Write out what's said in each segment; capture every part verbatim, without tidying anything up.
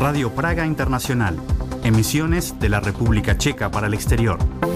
Radio Praga Internacional. Emisiones de la República Checa para el exterior.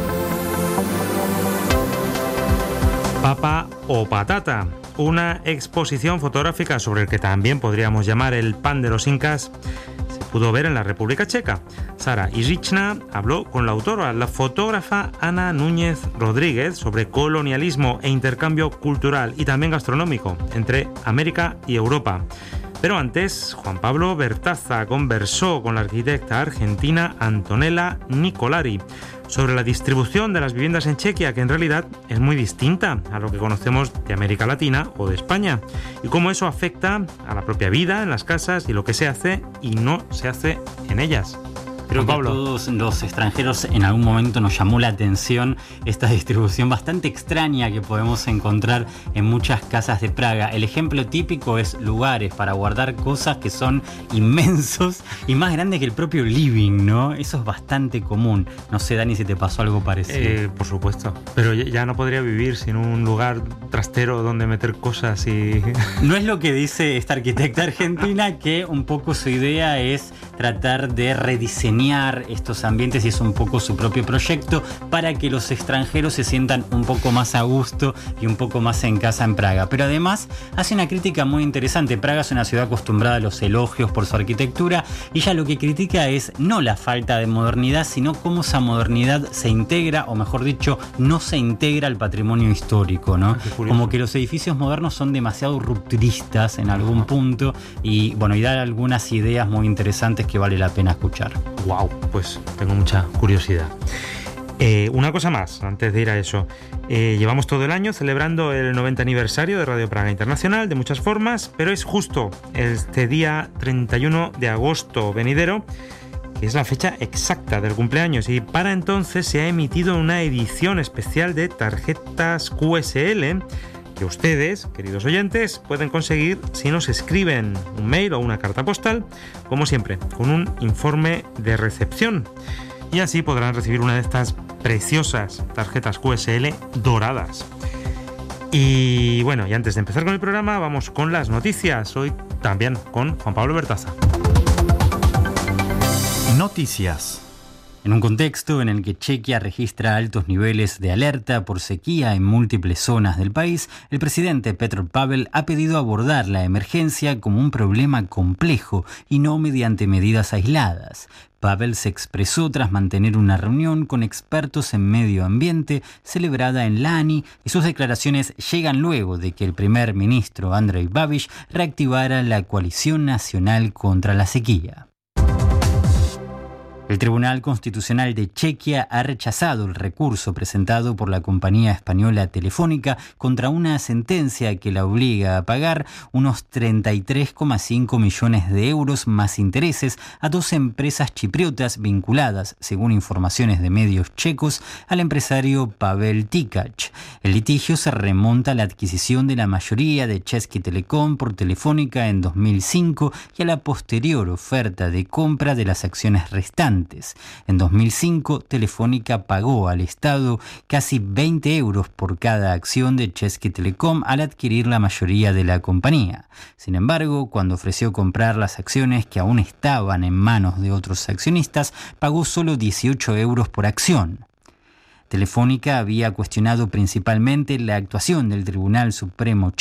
Papa o patata, una exposición fotográfica sobre el que también podríamos llamar el pan de los incas, se pudo ver en la República Checa. Sara Irichna habló con la autora, la fotógrafa Ana Núñez Rodríguez, sobre colonialismo e intercambio cultural y también gastronómico entre América y Europa. Pero antes, Juan Pablo Bertaza conversó con la arquitecta argentina Antonella Nicolari sobre la distribución de las viviendas en Chequia, que en realidad es muy distinta a lo que conocemos de América Latina o de España, y cómo eso afecta a la propia vida en las casas y lo que se hace y no se hace en ellas. Creo que a todos los extranjeros en algún momento nos llamó la atención esta distribución bastante extraña que podemos encontrar en muchas casas de Praga. El ejemplo típico es lugares para guardar cosas que son inmensos y más grandes que el propio living, ¿no? Eso es bastante común. No sé, Dani, si te pasó algo parecido. Eh, por supuesto. Pero ya no podría vivir sin un lugar trastero donde meter cosas y... No es lo que dice esta arquitecta argentina, que un poco su idea es tratar de rediseñar estos ambientes, y es un poco su propio proyecto para que los extranjeros se sientan un poco más a gusto y un poco más en casa en Praga. Pero además hace una crítica muy interesante. Praga es una ciudad acostumbrada a los elogios por su arquitectura, y ella lo que critica es no la falta de modernidad, sino cómo esa modernidad se integra, o mejor dicho, no se integra al patrimonio histórico, ¿no? Como que los edificios modernos son demasiado rupturistas en algún punto, y bueno, y dar algunas ideas muy interesantes que vale la pena escuchar. Wow, pues tengo mucha curiosidad. Eh, una cosa más, antes de ir a eso. Eh, llevamos todo el año celebrando el noventa aniversario de Radio Praga Internacional de muchas formas, pero es justo este día treinta y uno de agosto venidero, que es la fecha exacta del cumpleaños, y para entonces se ha emitido una edición especial de tarjetas Q S L que ustedes, queridos oyentes, pueden conseguir si nos escriben un mail o una carta postal, como siempre, con un informe de recepción. Y así podrán recibir una de estas preciosas tarjetas Q S L doradas. Y bueno, y antes de empezar con el programa, vamos con las noticias, hoy también con Juan Pablo Bertaza. Noticias. En un contexto en el que Chequia registra altos niveles de alerta por sequía en múltiples zonas del país, el presidente Petr Pavel ha pedido abordar la emergencia como un problema complejo y no mediante medidas aisladas. Pavel se expresó tras mantener una reunión con expertos en medio ambiente celebrada en Lani, y sus declaraciones llegan luego de que el primer ministro Andrej Babiš reactivara la coalición nacional contra la sequía. El Tribunal Constitucional de Chequia ha rechazado el recurso presentado por la compañía española Telefónica contra una sentencia que la obliga a pagar unos treinta y tres coma cinco millones de euros más intereses a dos empresas chipriotas vinculadas, según informaciones de medios checos, al empresario Pavel Tikac. El litigio se remonta a la adquisición de la mayoría de Český Telecom por Telefónica en dos mil cinco y a la posterior oferta de compra de las acciones restantes. En dos mil cinco, Telefónica pagó al Estado casi veinte euros por cada acción de Český Telecom al adquirir la mayoría de la compañía. Sin embargo, cuando ofreció comprar las acciones que aún estaban en manos de otros accionistas, pagó solo dieciocho euros por acción. Telefónica había cuestionado principalmente la actuación del Tribunal Supremo